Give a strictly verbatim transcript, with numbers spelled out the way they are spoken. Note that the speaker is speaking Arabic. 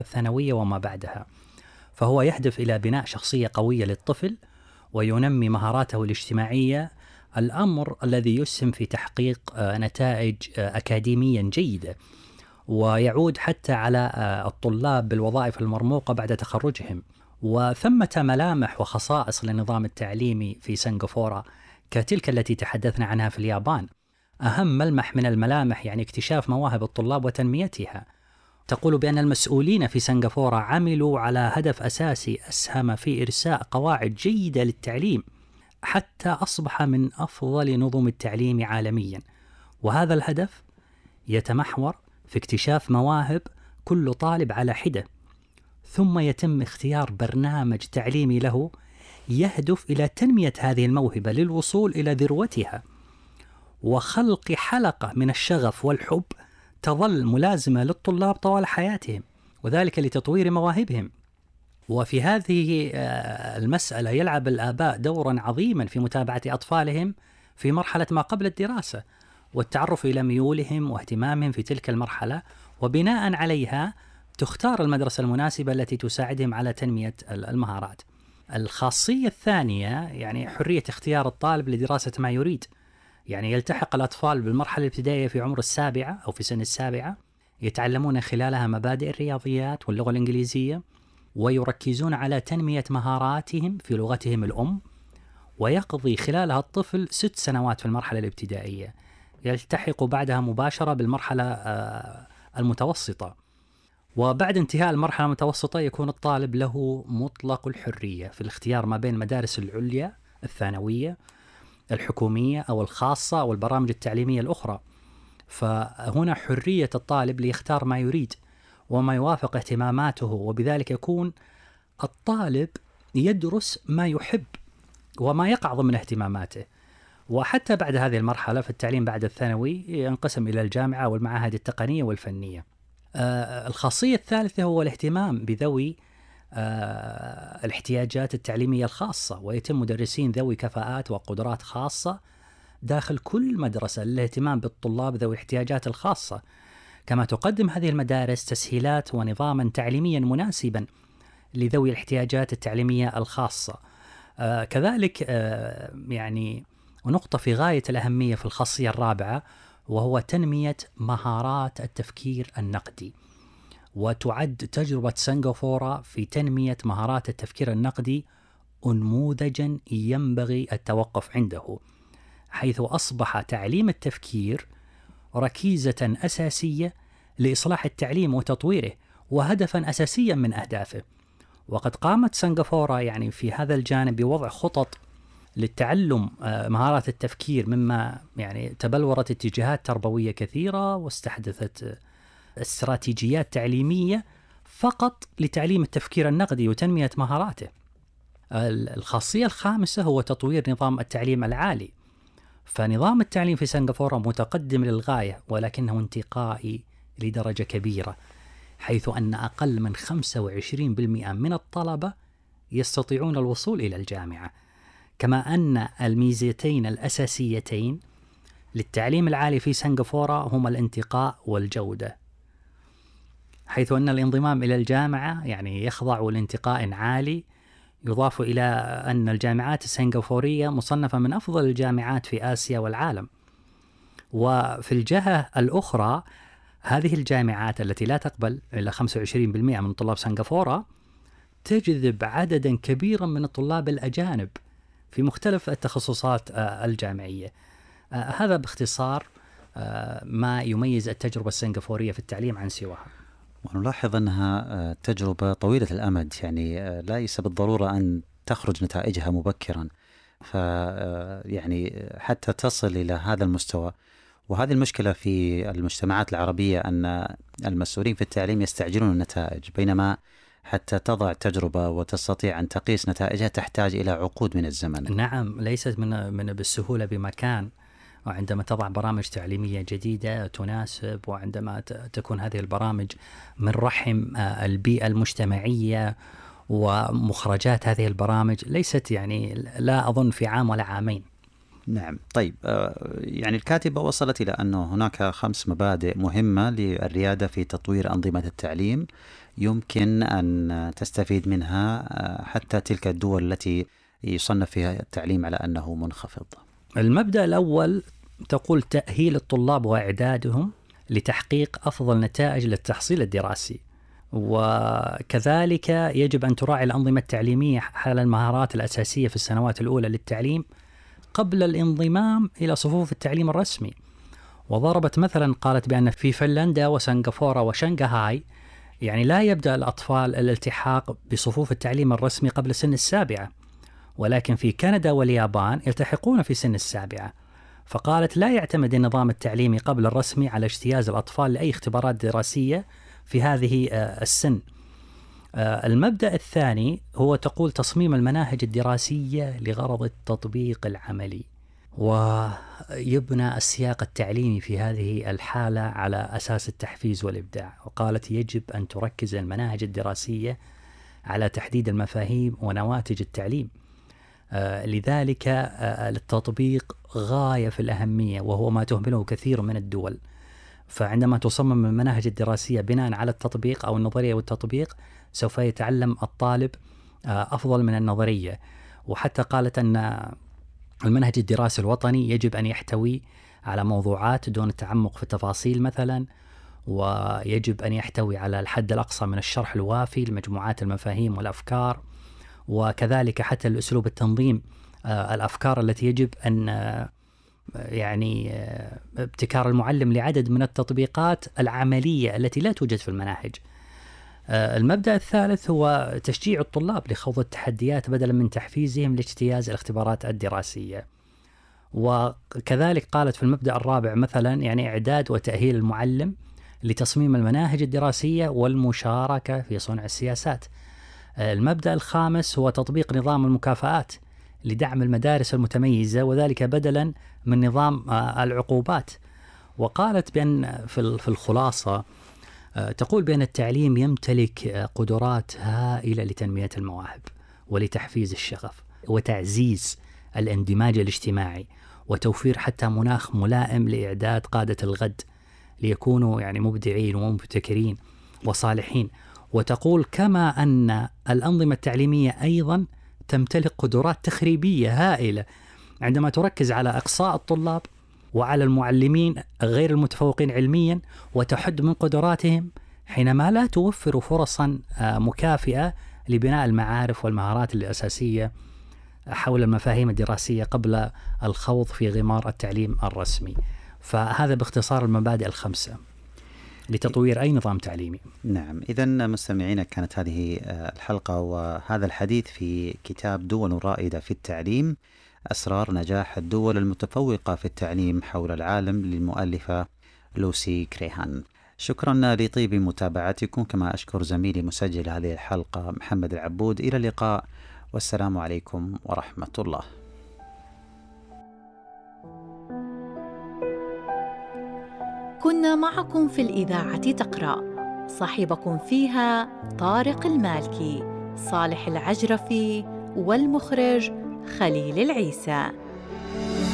الثانوية وما بعدها. فهو يهدف إلى بناء شخصية قوية للطفل وينمي مهاراته الاجتماعية، الأمر الذي يسهم في تحقيق نتائج أكاديميا جيدة، ويعود حتى على الطلاب بالوظائف المرموقة بعد تخرجهم. وثمة ملامح وخصائص للنظام التعليمي في سنغافورة كتلك التي تحدثنا عنها في اليابان. أهم ملمح من الملامح يعني اكتشاف مواهب الطلاب وتنميتها. تقول بأن المسؤولين في سنغافورة عملوا على هدف أساسي أسهم في إرساء قواعد جيدة للتعليم حتى أصبح من أفضل نظم التعليم عالميا، وهذا الهدف يتمحور في اكتشاف مواهب كل طالب على حدة، ثم يتم اختيار برنامج تعليمي له يهدف إلى تنمية هذه الموهبة للوصول إلى ذروتها، وخلق حلقة من الشغف والحب تظل ملازمة للطلاب طوال حياتهم، وذلك لتطوير مواهبهم. وفي هذه المسألة يلعب الآباء دورا عظيما في متابعة أطفالهم في مرحلة ما قبل الدراسة، والتعرف إلى ميولهم واهتمامهم في تلك المرحلة، وبناء عليها تختار المدرسة المناسبة التي تساعدهم على تنمية المهارات. الخاصية الثانية يعني حرية اختيار الطالب لدراسة ما يريد. يعني يلتحق الأطفال بالمرحلة الابتدائية في عمر السابعة أو في سن السابعة، يتعلمون خلالها مبادئ الرياضيات واللغة الإنجليزية، ويركزون على تنمية مهاراتهم في لغتهم الأم، ويقضي خلالها الطفل ست سنوات في المرحلة الابتدائية. يلتحق بعدها مباشرة بالمرحلة المتوسطة، وبعد انتهاء المرحلة المتوسطة يكون الطالب له مطلق الحرية في الاختيار ما بين المدارس العليا الثانوية الحكومية أو الخاصة أو البرامج التعليمية الأخرى. فهنا حرية الطالب ليختار ما يريد وما يوافق اهتماماته، وبذلك يكون الطالب يدرس ما يحب وما يقع ضمن اهتماماته. وحتى بعد هذه المرحلة في التعليم بعد الثانوي ينقسم إلى الجامعة والمعاهد التقنية والفنية. آه الخاصية الثالثة هو الاهتمام بذوي آه الاحتياجات التعليمية الخاصة، ويتم مدرسين ذوي كفاءات وقدرات خاصة داخل كل مدرسة للاهتمام بالطلاب ذوي الاحتياجات الخاصة. كما تقدم هذه المدارس تسهيلات ونظاما تعليميا مناسبا لذوي الاحتياجات التعليمية الخاصة. آه كذلك آه يعني ونقطة في غاية الأهمية في الخاصية الرابعة، وهو تنمية مهارات التفكير النقدي. وتعد تجربة سنغافورة في تنمية مهارات التفكير النقدي أنموذجا ينبغي التوقف عنده، حيث أصبح تعليم التفكير ركيزة أساسية لإصلاح التعليم وتطويره وهدفا أساسيا من أهدافه. وقد قامت سنغافورة يعني في هذا الجانب بوضع خطط للتعلم مهارات التفكير، مما يعني تبلورت اتجاهات تربوية كثيرة واستحدثت استراتيجيات تعليمية فقط لتعليم التفكير النقدي وتنمية مهاراته. الخاصية الخامسة هو تطوير نظام التعليم العالي. فنظام التعليم في سنغافورة متقدم للغاية، ولكنه انتقائي لدرجة كبيرة، حيث أن أقل من خمسة وعشرين بالمئة من الطلبة يستطيعون الوصول إلى الجامعة. كما أن الميزتين الأساسيتين للتعليم العالي في سنغافورة هما الانتقاء والجودة، حيث أن الانضمام إلى الجامعة يعني يخضع لانتقاء عالي، يضاف إلى أن الجامعات السنغافورية مصنفة من أفضل الجامعات في آسيا والعالم. وفي الجهة الأخرى هذه الجامعات التي لا تقبل إلى خمسة وعشرين بالمئة من طلاب سنغافورة تجذب عددا كبيرا من الطلاب الأجانب في مختلف التخصصات الجامعية. هذا باختصار ما يميز التجربة السنغافورية في التعليم عن سواها. ونلاحظ أنها تجربة طويلة الأمد، يعني ليس بالضرورة أن تخرج نتائجها مبكرا، فيعني حتى تصل إلى هذا المستوى. وهذه المشكلة في المجتمعات العربية أن المسؤولين في التعليم يستعجلون النتائج، بينما حتى تضع تجربة وتستطيع أن تقيس نتائجها تحتاج إلى عقود من الزمن. نعم، ليست من من بالسهولة بمكان. وعندما تضع برامج تعليمية جديدة تناسب، وعندما تكون هذه البرامج من رحم البيئة المجتمعية ومخرجات هذه البرامج ليست يعني لا أظن في عام ولا عامين، نعم. طيب، يعني الكاتبة وصلت إلى أنه هناك خمس مبادئ مهمة للريادة في تطوير أنظمة التعليم يمكن أن تستفيد منها حتى تلك الدول التي يصنف فيها التعليم على أنه منخفض. المبدأ الأول تقول تأهيل الطلاب وإعدادهم لتحقيق أفضل نتائج للتحصيل الدراسي، وكذلك يجب أن تراعي الأنظمة التعليمية حال المهارات الأساسية في السنوات الأولى للتعليم قبل الانضمام إلى صفوف التعليم الرسمي. وضربت مثلا قالت بأن في فنلندا وسنغافورة وشنغهاي يعني لا يبدأ الأطفال الالتحاق بصفوف التعليم الرسمي قبل سن السابعة، ولكن في كندا واليابان يلتحقون في سن السابعة. فقالت لا يعتمد النظام التعليمي قبل الرسمي على اجتياز الأطفال لأي اختبارات دراسية في هذه السن. المبدأ الثاني هو تقول تصميم المناهج الدراسية لغرض التطبيق العملي، ويبنى السياق التعليمي في هذه الحالة على أساس التحفيز والإبداع. وقالت يجب أن تركز المناهج الدراسية على تحديد المفاهيم ونواتج التعليم، لذلك التطبيق غاية في الأهمية وهو ما تهمله كثير من الدول. فعندما تصمم المناهج الدراسية بناء على التطبيق أو النظرية والتطبيق سوف يتعلم الطالب أفضل من النظرية. وحتى قالت أن المنهج الدراسي الوطني يجب أن يحتوي على موضوعات دون التعمق في التفاصيل مثلا، ويجب أن يحتوي على الحد الأقصى من الشرح الوافي لمجموعات المفاهيم والأفكار، وكذلك حتى الأسلوب التنظيم الأفكار التي يجب أن يعني ابتكار المعلم لعدد من التطبيقات العملية التي لا توجد في المناهج. المبدأ الثالث هو تشجيع الطلاب لخوض التحديات بدلا من تحفيزهم لاجتياز الاختبارات الدراسية. وكذلك قالت في المبدأ الرابع مثلا يعني إعداد وتأهيل المعلم لتصميم المناهج الدراسية والمشاركة في صنع السياسات. المبدأ الخامس هو تطبيق نظام المكافآت لدعم المدارس المتميزة، وذلك بدلا من نظام العقوبات. وقالت بأن في الخلاصة تقول بأن التعليم يمتلك قدرات هائلة لتنمية المواهب ولتحفيز الشغف وتعزيز الاندماج الاجتماعي وتوفير حتى مناخ ملائم لإعداد قادة الغد ليكونوا يعني مبدعين ومبتكرين وصالحين. وتقول كما أن الأنظمة التعليمية أيضا تمتلك قدرات تخريبية هائلة عندما تركز على إقصاء الطلاب وعلى المعلمين غير المتفوقين علميا وتحد من قدراتهم حينما لا توفر فرصا مكافئة لبناء المعارف والمهارات الأساسية حول المفاهيم الدراسية قبل الخوض في غمار التعليم الرسمي. فهذا باختصار المبادئ الخمسة لتطوير أي نظام تعليمي. نعم، إذن مستمعينا كانت هذه الحلقة وهذا الحديث في كتاب دول رائدة في التعليم، أسرار نجاح الدول المتفوقة في التعليم حول العالم، للمؤلفة لوسي كريهان. شكرا لطيب متابعتكم، كما أشكر زميلي مسجل هذه الحلقة محمد العبود. إلى اللقاء والسلام عليكم ورحمة الله. كنا معكم في الإذاعة تقرأ، صاحبكم فيها طارق المالكي، صالح العجرفي، والمخرج خليل العيسى.